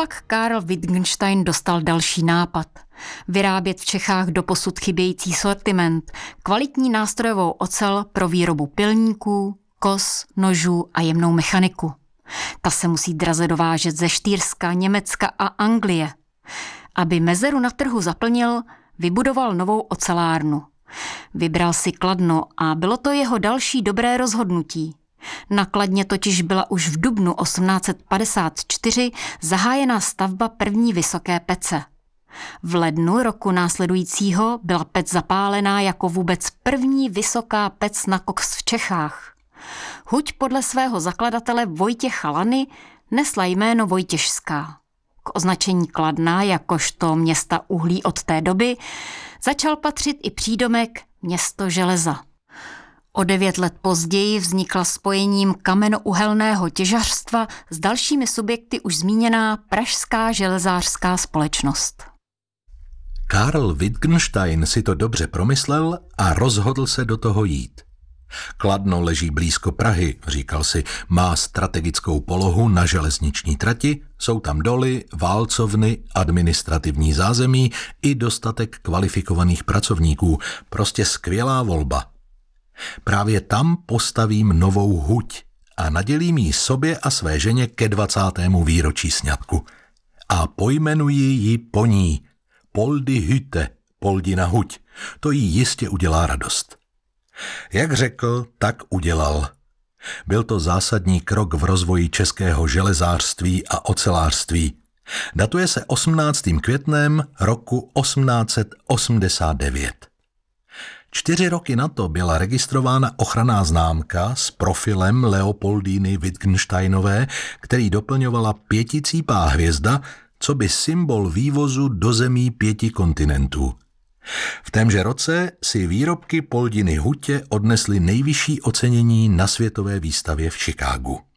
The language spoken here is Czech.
pak Karl Wittgenstein dostal další nápad. Vyrábět v Čechách doposud chybějící sortiment, kvalitní nástrojovou ocel pro výrobu pilníků, kos, nožů a jemnou mechaniku. Ta se musí draze dovážet ze Štýrska, Německa a Anglie. Aby mezeru na trhu zaplnil, vybudoval novou ocelárnu. Vybral si Kladno a bylo to jeho další dobré rozhodnutí. Na Kladně totiž byla už v dubnu 1854 zahájena stavba první vysoké pece. V lednu roku následujícího byla pec zapálená jako vůbec první vysoká pec na koks v Čechách. Huť podle svého zakladatele Vojtěcha Lany nesla jméno Vojtěšská. K označení Kladna jakožto města uhlí od té doby začal patřit i přídomek město železa. O 9 let později vznikla spojením kameno-uhelného těžařstva s dalšími subjekty už zmíněná Pražská železářská společnost. Karl Wittgenstein si to dobře promyslel a rozhodl se do toho jít. Kladno leží blízko Prahy, říkal si, má strategickou polohu na železniční trati, jsou tam doly, válcovny, administrativní zázemí i dostatek kvalifikovaných pracovníků. Prostě skvělá volba. Právě tam postavím novou huť a nadělím ji sobě a své ženě ke 20. výročí sňatku. A pojmenuji ji po ní. Poldy Hütte, Poldina huť. To jí jistě udělá radost. Jak řekl, tak udělal. Byl to zásadní krok v rozvoji českého železářství a ocelářství. Datuje se 18. květnem roku 1889. 4 roky na to byla registrována ochranná známka s profilem Leopoldíny Wittgensteinové, který doplňovala 5cípá hvězda, co by symbol vývozu do zemí 5 kontinentů. V témže roce si výrobky Poldiny hutě odnesly nejvyšší ocenění na světové výstavě v Chicagu.